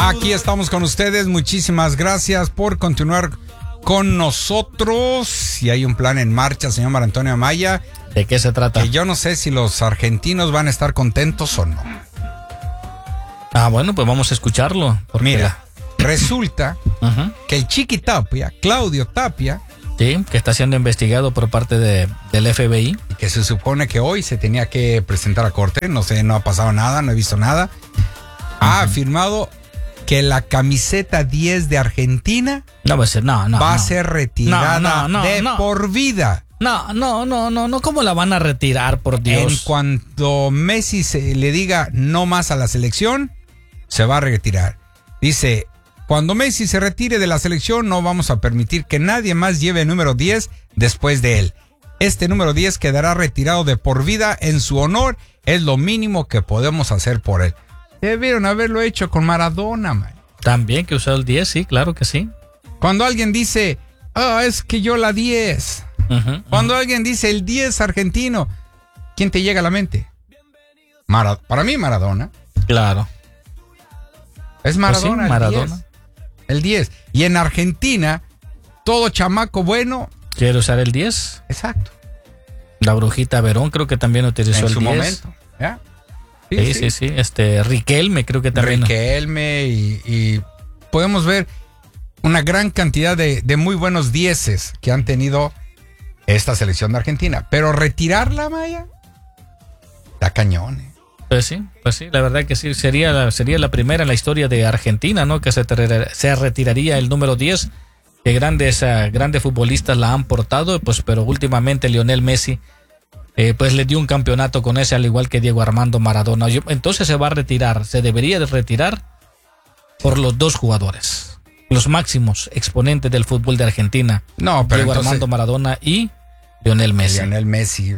Aquí estamos con ustedes. Muchísimas gracias por continuar con nosotros. Y hay un plan en marcha, señor Mar Antonio Amaya. ¿De qué se trata? Que yo no sé si los argentinos van a estar contentos o no. Bueno, pues vamos a escucharlo. Mira, resulta que el Chiqui Tapia, Claudio Tapia, sí, que está siendo investigado por parte del FBI. Y que se supone que hoy se tenía que presentar a corte. No sé, no ha pasado nada, no he visto nada. Ha afirmado que la camiseta 10 de Argentina va a ser retirada por vida. No, ¿cómo la van a retirar, por Dios? En cuanto Messi le diga no más a la selección, se va a retirar. Dice, cuando Messi se retire de la selección, no vamos a permitir que nadie más lleve el número 10 después de él. Este número 10 quedará retirado de por vida en su honor. Es lo mínimo que podemos hacer por él. Debieron haberlo hecho con Maradona, man. También que usó el 10, sí, claro que sí. Cuando alguien dice, es que yo la 10. Cuando alguien dice el 10 argentino, ¿quién te llega a la mente? Para mí Maradona. Claro. Es Maradona, pues sí, Maradona. El 10. Y en Argentina, todo chamaco bueno quiere usar el 10. Exacto. La Brujita Verón creo que también utilizó el 10. En su momento, ¿ya? Sí. Riquelme creo que también. Riquelme y podemos ver una gran cantidad de muy buenos 10 que han tenido esta selección de Argentina. Pero retirarla, Maya, da cañón. Pues sí, la verdad que sí, sería la primera en la historia de Argentina, ¿no? Que se retiraría el número 10, que grandes futbolistas la han portado, pues, pero últimamente Lionel Messi pues le dio un campeonato con ese, al igual que Diego Armando Maradona. Entonces se debería de retirar por los dos jugadores, los máximos exponentes del fútbol de Argentina. No, pero Diego Armando Maradona y Lionel Messi.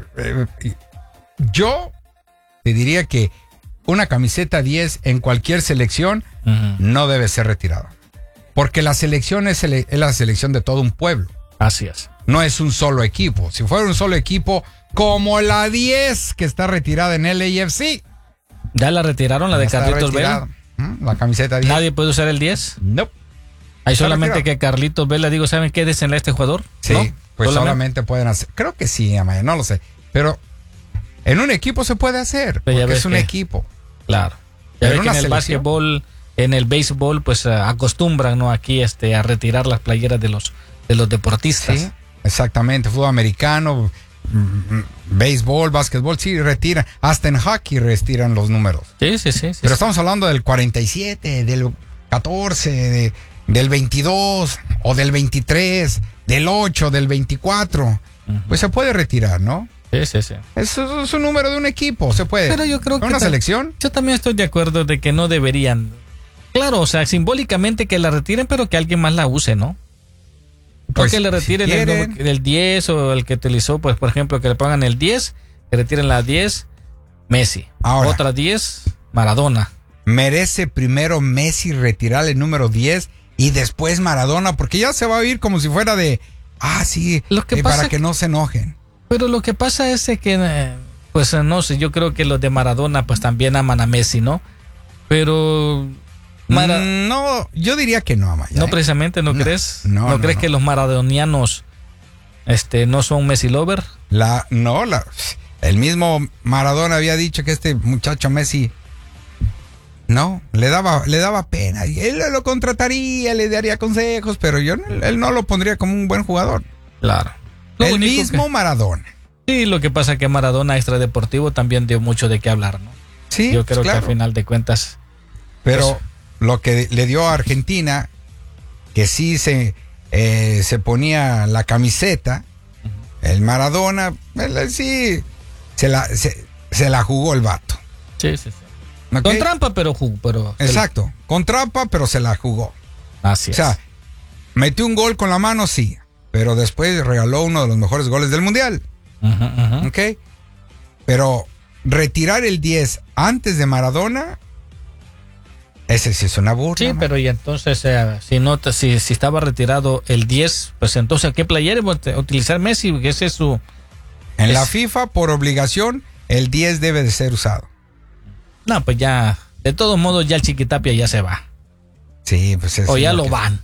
Yo te diría que una camiseta 10 en cualquier selección no debe ser retirada. Porque la selección es la selección de todo un pueblo. Así es. No es un solo equipo. Si fuera un solo equipo, como la 10 que está retirada en LAFC. ¿Ya la retiraron, la de Carlitos Vela? La camiseta 10. ¿Nadie puede usar el 10? No. Hay solamente que Carlitos Vela, ¿saben qué? Désenle a este jugador. Sí, ¿no? Pues solamente pueden hacer. Creo que sí, Amaya, no lo sé. Pero en un equipo se puede hacer, porque es un equipo. Claro. Ya ves que en el básquetbol, en el béisbol, pues acostumbran, ¿no? Aquí a retirar las playeras de los deportistas. Sí, exactamente. Fútbol americano, béisbol, básquetbol, sí, retiran. Hasta en hockey retiran los números. Sí. Pero estamos hablando del 47, del 14, del 22, o del 23, del 8, del 24. Pues se puede retirar, ¿no? Sí. Eso es un número de un equipo, se puede. Pero yo creo que una selección. Yo también estoy de acuerdo de que no deberían. Claro, o sea, simbólicamente que la retiren, pero que alguien más la use, ¿no? Pues que le retiren el 10 o el que utilizó, pues por ejemplo, que le pongan el 10, que retiren la 10, Messi. Ahora, otra 10, Maradona. Merece primero Messi retirar el número 10 y después Maradona, porque ya se va a oír como si fuera de, sí, para que no se enojen. Pero lo que pasa es que, pues no sé, yo creo que los de Maradona pues también aman a Messi, ¿no? Pero no, yo diría que no, Amaya. No, precisamente, ¿no crees? ¿No crees que los maradonianos no son Messi lover? El mismo Maradona había dicho que este muchacho Messi le daba pena. Y él lo contrataría, le daría consejos, pero él no lo pondría como un buen jugador. Claro. El mismo Maradona. Sí, lo que pasa es que Maradona extradeportivo también dio mucho de qué hablar, ¿no? Sí, yo creo que al final de cuentas. Pero lo que le dio a Argentina, que sí se ponía la camiseta, el Maradona, sí, se la jugó el vato. Sí. ¿Okay? Con trampa, pero jugó. Exacto, con trampa, pero se la jugó. Así es. O sea, metió un gol con la mano, sí, pero después regaló uno de los mejores goles del Mundial. ¿Ok? Pero retirar el 10 antes de Maradona, ese sí es una burla. Sí, pero y entonces, si estaba retirado el 10, pues entonces, ¿qué playera iba a utilizar Messi? Ese es su... En la FIFA, por obligación, el 10 debe de ser usado. No, pues ya, de todos modos, ya el Chiquitapia ya se va. Sí, pues eso. O ya lo van.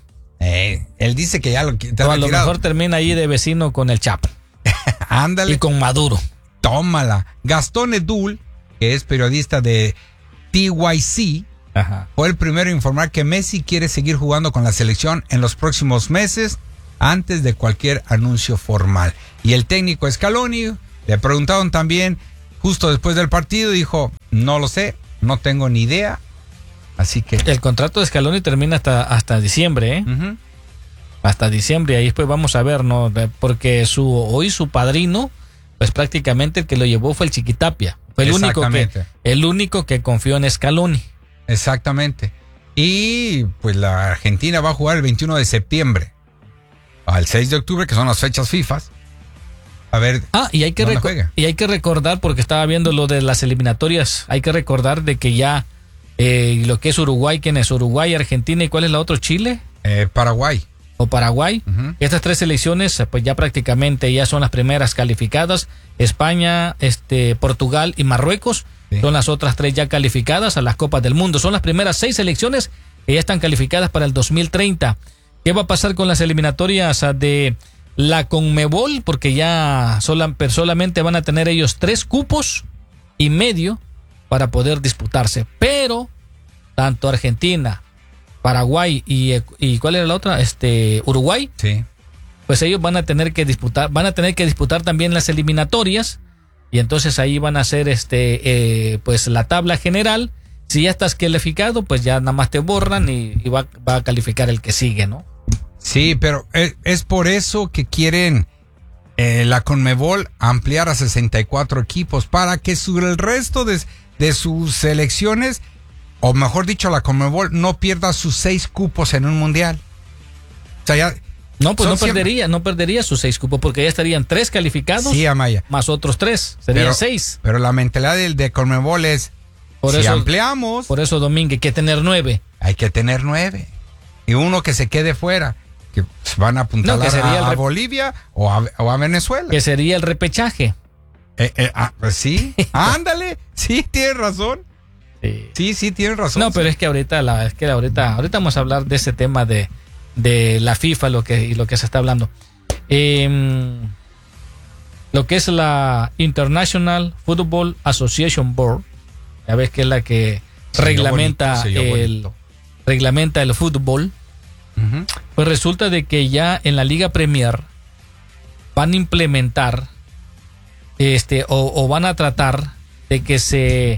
Él dice que ya lo O a lo mejor termina ahí de vecino con el Chapo. Ándale. Y con Maduro. Tómala. Gastón Edul, que es periodista de TYC, fue el primero en informar que Messi quiere seguir jugando con la selección en los próximos meses antes de cualquier anuncio formal. Y el técnico Scaloni, le preguntaron también justo después del partido, dijo, no lo sé, no tengo ni idea. Así que el contrato de Scaloni termina hasta diciembre, ¿eh? Uh-huh. Hasta diciembre, ahí después vamos a ver, ¿no? Porque hoy su padrino, pues prácticamente el que lo llevó fue el Chiquitapia. Fue el único que confió en Scaloni. Exactamente. Y pues la Argentina va a jugar el 21 de septiembre al 6 de octubre, que son las fechas FIFA. A ver. Y hay que recordar, porque estaba viendo lo de las eliminatorias, hay que recordar de que ya lo que es Uruguay, ¿quién es? Uruguay, Argentina, ¿y cuál es la otra? ¿Chile? Paraguay. O Paraguay. Uh-huh. Estas tres selecciones pues ya prácticamente ya son las primeras calificadas. España, Portugal y Marruecos son las otras tres ya calificadas a las Copas del Mundo. Son las primeras 6 selecciones que ya están calificadas para el 2030. ¿Qué va a pasar con las eliminatorias de la CONMEBOL? Porque ya solamente van a tener ellos 3 cupos y medio para poder disputarse. Pero tanto Argentina, Paraguay y ¿cuál era la otra? Uruguay. Sí. Pues ellos van a tener que disputar también las eliminatorias, y entonces ahí van a hacer pues la tabla general. Si ya estás calificado, pues ya nada más te borran y va a calificar el que sigue, ¿no? Sí, pero es por eso que quieren la CONMEBOL ampliar a 64 equipos para que el resto de sus selecciones, o mejor dicho, la CONMEBOL no pierda sus 6 cupos en un mundial. O sea, ya... No, pues no perdería sus 6 cupos, porque ya estarían 3 calificados. Sí, Amaya. Más otros 3, serían 6. Pero la mentalidad de CONMEBOL es, si ampliamos... Por eso, Domingue, hay que tener 9. Hay que tener 9. Y uno que se quede fuera, que van a apuntar a Bolivia o a Venezuela. Que sería el repechaje. Pues sí, ándale, sí, tienes razón. Sí, tienes razón. No, pero es que ahorita vamos a hablar de ese tema de la FIFA, lo que se está hablando. Lo que es la International Football Association Board, ya ves que es la que reglamenta el fútbol. Uh-huh. Pues resulta de que ya en la Liga Premier van a implementar o van a tratar de que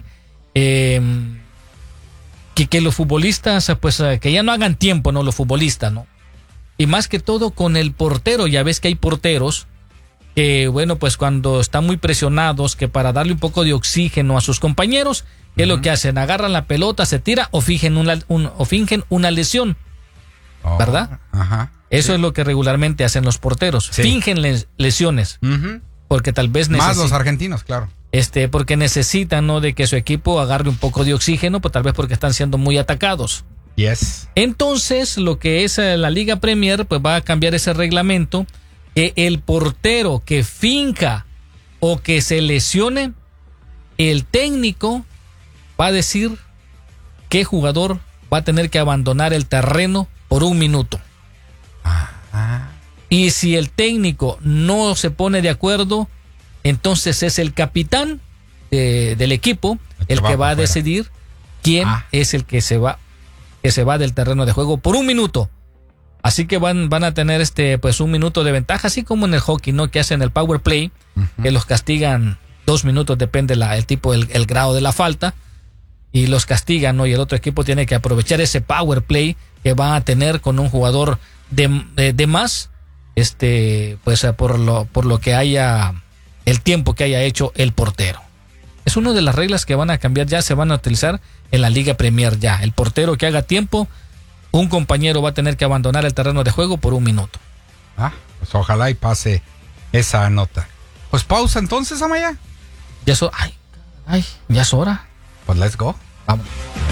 que los futbolistas, pues que ya no hagan tiempo, ¿no? Los futbolistas, ¿no? Y más que todo con el portero. Ya ves que hay porteros que, bueno, pues cuando están muy presionados, que para darle un poco de oxígeno a sus compañeros, ¿qué es lo que hacen? Agarran la pelota, se tira o fingen una lesión, ¿verdad? Ajá. Eso es lo que regularmente hacen los porteros. Sí. Fingen lesiones. Uh-huh. Porque tal vez más los argentinos, claro. Porque necesitan, ¿no?, de que su equipo agarre un poco de oxígeno, pues tal vez porque están siendo muy atacados. Yes. Entonces, lo que es la Liga Premier, pues va a cambiar ese reglamento, que el portero que finja o que se lesione, el técnico va a decir qué jugador va a tener que abandonar el terreno por 1 minuto. Ajá. Y si el técnico no se pone de acuerdo, entonces es el capitán del equipo el que va a decidir quién es el que se va del terreno de juego por 1 minuto. Así que van a tener pues 1 minuto de ventaja, así como en el hockey, ¿no?, que hacen el power play, uh-huh, que los castigan 2 minutos, depende el grado de la falta, y los castigan, ¿no? Y el otro equipo tiene que aprovechar ese power play que va a tener con un jugador de más, pues por lo que haya, el tiempo que haya hecho el portero. Es una de las reglas que van a cambiar, ya se van a utilizar en la Liga Premier ya. El portero que haga tiempo, un compañero va a tener que abandonar el terreno de juego por 1 minuto. Pues ojalá y pase esa nota. Pues pausa entonces, Amaya. Ya es hora. Pues let's go. Vamos.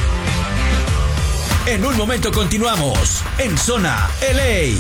En un momento continuamos en Zona LA.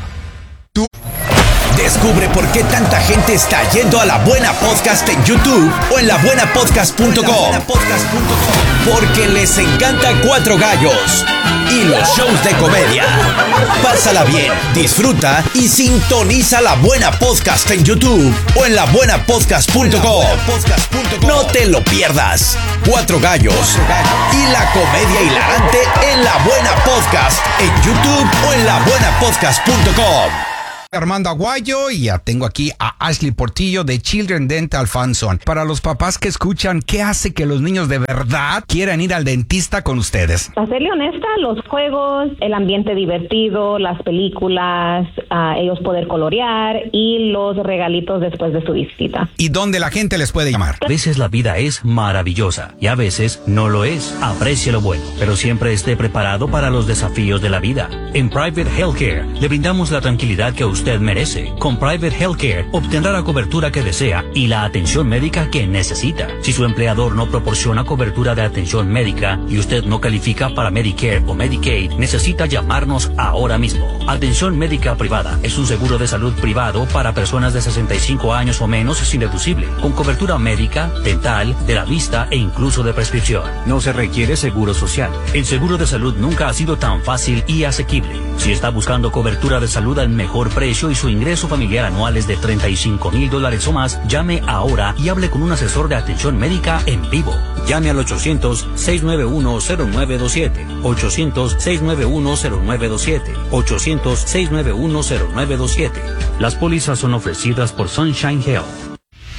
Descubre por qué tanta gente está yendo a La Buena Podcast en YouTube o en labuenapodcast.com. Porque les encanta Cuatro Gallos. y los shows de comedia. Pásala bien, disfruta y sintoniza La Buena Podcast en YouTube o en labuenapodcast.com. No te lo pierdas. 4 gallos y la comedia hilarante en La Buena Podcast en YouTube o en labuenapodcast.com. Armando Aguayo y ya tengo aquí a Ashley Portillo de Children Dental Funson. Para los papás que escuchan, ¿qué hace que los niños de verdad quieran ir al dentista con ustedes? Para serle honesta, los juegos, el ambiente divertido, las películas, ellos poder colorear y los regalitos después de su visita. ¿Y dónde la gente les puede llamar? A veces la vida es maravillosa y a veces no lo es. Aprecie lo bueno, pero siempre esté preparado para los desafíos de la vida. En Private Healthcare le brindamos la tranquilidad que usted merece. Con Private Healthcare obtendrá la cobertura que desea y la atención médica que necesita. Si su empleador no proporciona cobertura de atención médica y usted no califica para Medicare o Medicaid, necesita llamarnos ahora mismo. Atención médica privada es un seguro de salud privado para personas de 65 años o menos sin deducible, con cobertura médica, dental, de la vista e incluso de prescripción. No se requiere seguro social. El seguro de salud nunca ha sido tan fácil y asequible. Si está buscando cobertura de salud al mejor precio y su ingreso familiar anual es de $35,000 o más, llame ahora y hable con un asesor de atención médica en vivo. Llame al 800-691-0927, 800-691-0927, 800-691-0927. Las pólizas son ofrecidas por Sunshine Health.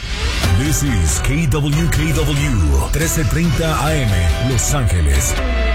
This is KWKW 1330 AM, Los Ángeles.